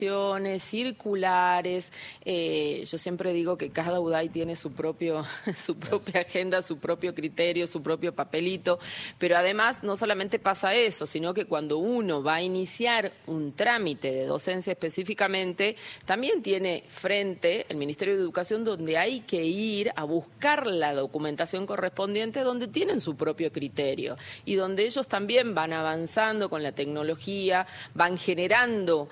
circulares. Yo siempre digo que cada UDAY tiene su propia agenda, su propio criterio, su propio papelito, pero además no solamente pasa eso, sino que cuando uno va a iniciar un trámite de docencia específicamente, también tiene frente el Ministerio de Educación, donde hay que ir a buscar la documentación correspondiente, donde tienen su propio criterio y donde ellos también van avanzando con la tecnología, van generando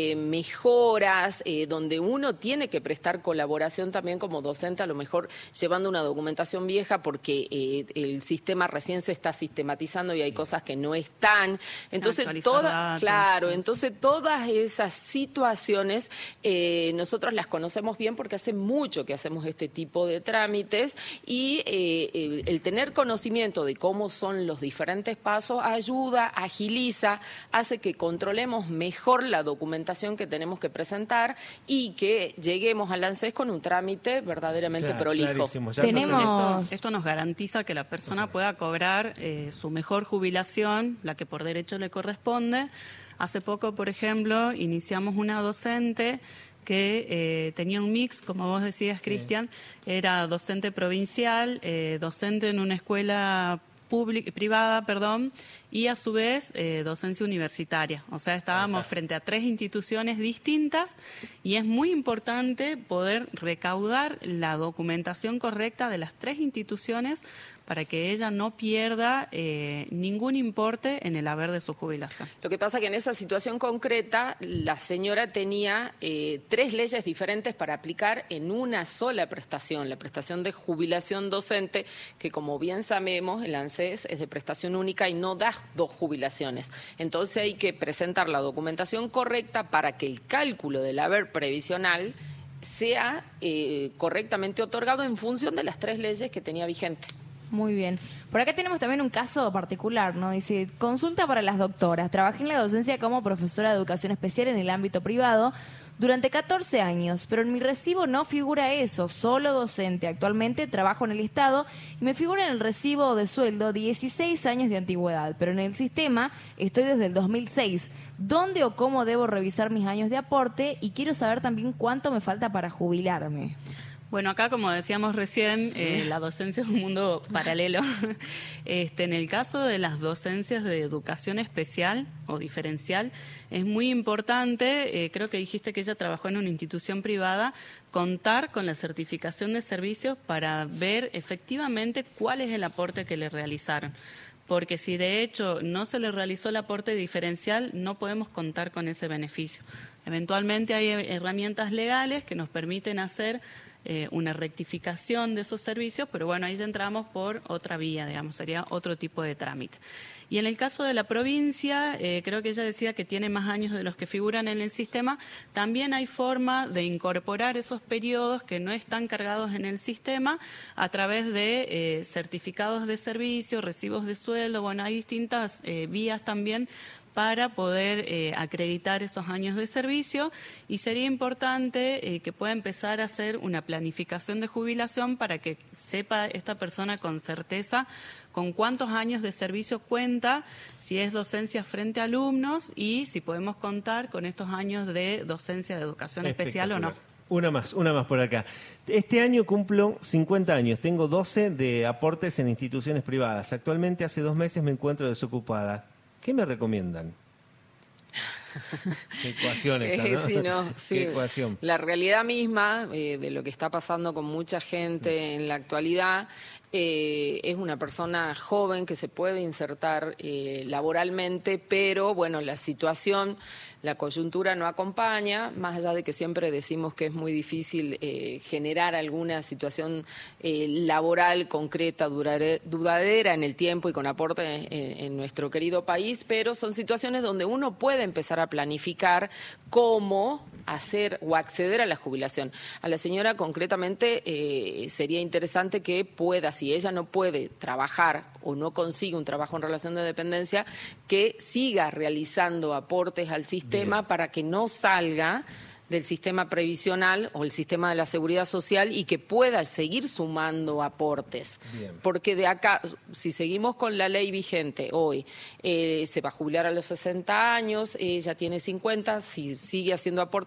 mejoras, donde uno tiene que prestar colaboración también como docente, a lo mejor llevando una documentación vieja porque el sistema recién se está sistematizando y hay cosas que no están. Entonces, entonces todas esas situaciones nosotros las conocemos bien porque hace mucho que hacemos este tipo de trámites y el tener conocimiento de cómo son los diferentes pasos ayuda, agiliza, hace que controlemos mejor la documentación que tenemos que presentar y que lleguemos al ANSES con un trámite verdaderamente prolijo. Esto nos garantiza que la persona pueda cobrar su mejor jubilación, la que por derecho le corresponde. Hace poco, por ejemplo, iniciamos una docente que tenía un mix, como vos decías, Cristian, era docente provincial, docente en una escuela privada, y a su vez docencia universitaria. O sea, estábamos frente a 3 instituciones distintas y es muy importante poder recaudar la documentación correcta de las 3 instituciones para que ella no pierda ningún importe en el haber de su jubilación. Lo que pasa es que en esa situación concreta la señora tenía 3 leyes diferentes para aplicar en una sola prestación, la prestación de jubilación docente, que como bien sabemos el ANSES es de prestación única y no da 2 jubilaciones. Entonces hay que presentar la documentación correcta para que el cálculo del haber previsional sea correctamente otorgado en función de las 3 leyes que tenía vigente. Muy bien. Por acá tenemos también un caso particular, ¿no? Dice, consulta para las doctoras. Trabajé en la docencia como profesora de educación especial en el ámbito privado durante 14 años, pero en mi recibo no figura eso, solo docente. Actualmente trabajo en el Estado y me figura en el recibo de sueldo 16 años de antigüedad, pero en el sistema estoy desde el 2006. ¿Dónde o cómo debo revisar mis años de aporte? Y quiero saber también cuánto me falta para jubilarme. Bueno, acá, como decíamos recién, la docencia es un mundo paralelo. En el caso de las docencias de educación especial o diferencial, es muy importante, creo que dijiste que ella trabajó en una institución privada, contar con la certificación de servicios para ver efectivamente cuál es el aporte que le realizaron. Porque si de hecho no se le realizó el aporte diferencial, no podemos contar con ese beneficio. Eventualmente hay herramientas legales que nos permiten hacer una rectificación de esos servicios, pero bueno, ahí ya entramos por otra vía, digamos, sería otro tipo de trámite. Y en el caso de la provincia, creo que ella decía que tiene más años de los que figuran en el sistema, también hay forma de incorporar esos periodos que no están cargados en el sistema a través de certificados de servicio, recibos de sueldo, bueno, hay distintas vías también para poder acreditar esos años de servicio y sería importante que pueda empezar a hacer una planificación de jubilación para que sepa esta persona con certeza con cuántos años de servicio cuenta, si es docencia frente a alumnos y si podemos contar con estos años de docencia de educación especial o no. Una más por acá. Este año cumplo 50 años, tengo 12 de aportes en instituciones privadas. Actualmente hace 2 meses me encuentro desocupada. ¿Qué me recomiendan? Qué ecuación esta, ¿no? Sí, no, sí. Qué ecuación. La realidad misma de lo que está pasando con mucha gente en la actualidad es una persona joven que se puede insertar laboralmente, pero bueno, la situación, la coyuntura no acompaña, más allá de que siempre decimos que es muy difícil generar alguna situación laboral concreta, duradera en el tiempo y con aporte en nuestro querido país, pero son situaciones donde uno puede empezar a planificar cómo hacer o acceder a la jubilación. A la señora concretamente sería interesante que pueda, si ella no puede trabajar o no consigue un trabajo en relación de dependencia, que siga realizando aportes al sistema para que no salga del sistema previsional o el sistema de la seguridad social y que pueda seguir sumando aportes. Bien. Porque de acá, si seguimos con la ley vigente hoy, se va a jubilar a los 60 años, ella tiene 50, si sigue haciendo aportes